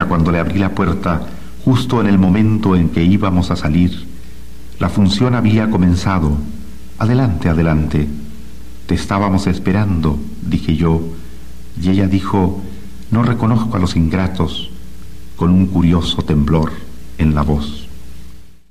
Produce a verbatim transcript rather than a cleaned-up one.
cuando le abrí la puerta, justo en el momento en que íbamos a salir. La función había comenzado. Adelante, adelante. Te estábamos esperando, dije yo, y ella dijo, no reconozco a los ingratos, con un curioso temblor en la voz.